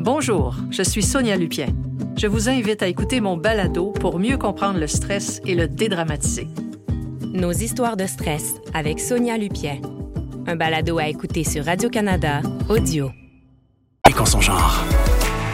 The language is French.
Bonjour, je suis Sonia Lupien. Je vous invite à écouter mon balado pour mieux comprendre le stress et le dédramatiser. Nos histoires de stress avec Sonia Lupien. Un balado à écouter sur Radio-Canada, audio. Et qu'en son genre.